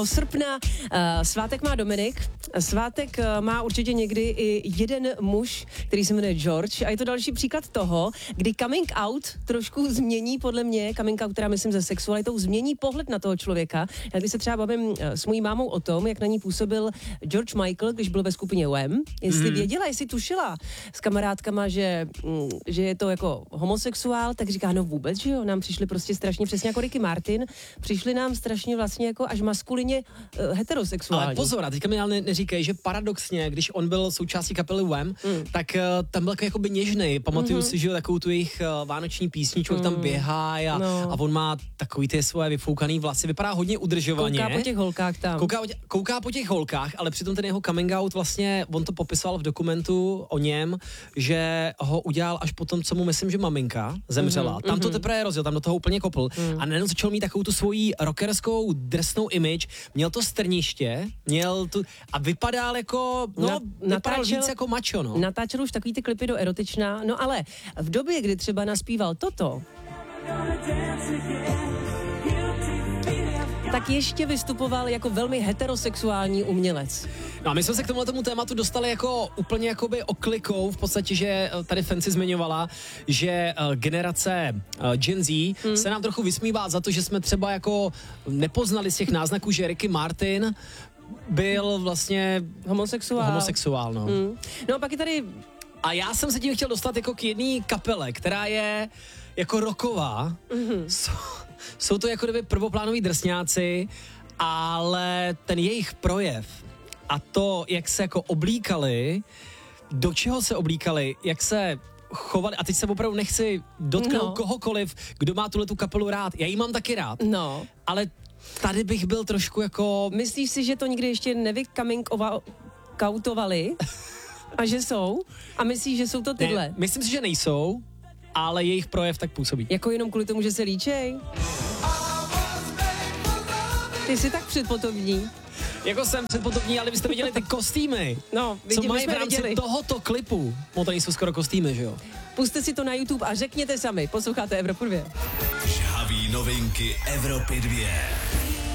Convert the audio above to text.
srpna. Svátek má Dominik. Svátek má určitě někdy i jeden muž, který se jmenuje George. A je to další příklad toho, kdy coming out trošku změní, podle mě, coming out, která myslím ze sexualitou, změní pohled na toho člověka. Já když se třeba bavím s mojí mámou o tom, jak na ní působil George Michael, když byl ve skupině Wham, jestli věděla, jestli tušila s kamarádkama, že je to jako homosexuál, tak říká, no vůbec, že jo, nám přišli prostě strašně, přesně jako Ricky Martin, přišli nám strašně vlastně jako až maskulině heterosexuální. Ale pozor, a teďka mi ale neříkej, že paradoxně, když on byl součástí kapely Wham, tak tam byl jakoby něžnej. Pamatuju si, že jo, takovou tu jejich vánoční písničku, jak tam běhá a on má takový ty svoje vyfoukaný vlasy, vypadá hodně udržovaně. Kouká po těch holkách tam. Kouká po těch holkách, ale přitom ten jeho coming out vlastně, on to popisoval v dokumentu o něm, že ho udělal až potom, co mu myslím, že maminka zemřela. Tam to teprve rozjel, tam do toho úplně kopl a najednou začal mít takovou tu svoji rockerskou drsnou image, měl to strniště, a vypadal jako, vypadal víc jako macho, no. Natáčel už takový ty klipy do erotičná, no ale v době, kdy třeba naspíval toto, tak ještě vystupoval jako velmi heterosexuální umělec. No a my jsme se k tomuto tématu dostali jako úplně jakoby oklikou, v podstatě, že tady Fancy zmiňovala, že generace Gen Z se nám trochu vysmívá za to, že jsme třeba jako nepoznali z těch náznaků, že Ricky Martin byl vlastně homosexuál, no. No a pak je tady... A já jsem se tím chtěl dostat jako k jedné kapele, která je jako rocková. Jsou to jako kdyby prvoplánoví drsňáci, ale ten jejich projev a to, jak se jako oblíkali, do čeho se oblíkali, jak se chovali, a teď se opravdu nechci dotknout kohokoliv, kdo má tuhletu kapelu rád. Já ji mám taky rád, ale tady bych byl trošku jako... Myslíš si, že to nikdy ještě nevykautovali a že jsou? A myslíš, že jsou to tyhle? Ne, myslím si, že nejsou, ale jejich projev tak působí. Jako jenom kvůli tomu, že se líčej? Ty jsi tak předpotovní. Jako jsem předpotovní, ale byste viděli ty kostýmy. No, co mají v rámci tohoto klipu. No to nejsou skoro kostýmy, že jo? Pusťte si to na YouTube a řekněte sami. Posloucháte Evropu 2. Žhavý novinky Evropy 2.